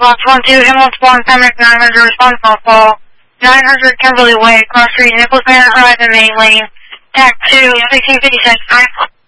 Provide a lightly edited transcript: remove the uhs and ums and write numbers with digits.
Box 1-2, ambulance 1, Pembroke 900, response on call. 900 Kimberly Way, cross street, Nicholas Manor Horizon, main lane. TAC 2, 1656,